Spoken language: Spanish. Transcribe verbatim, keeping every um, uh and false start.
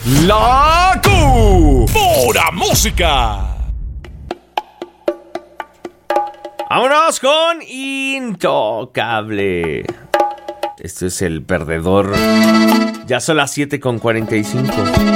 La Q. Pura música. Vámonos con Intocable. Esto es El Perdedor. Ya son las siete con cuarenta y cinco.